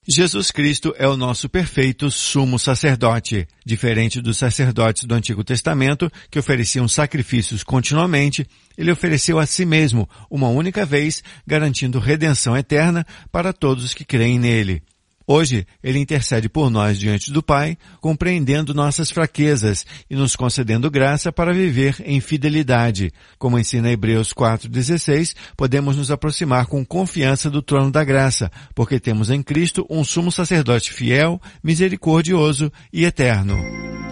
Jesus Cristo é o nosso perfeito sumo sacerdote. Diferente dos sacerdotes do Antigo Testamento, que ofereciam sacrifícios continuamente, ele ofereceu a si mesmo uma única vez, garantindo redenção eterna para todos os que creem nele. Hoje, ele intercede por nós diante do Pai, compreendendo nossas fraquezas e nos concedendo graça para viver em fidelidade. Como ensina Hebreus 4,16, podemos nos aproximar com confiança do trono da graça, porque temos em Cristo um sumo sacerdote fiel, misericordioso e eterno.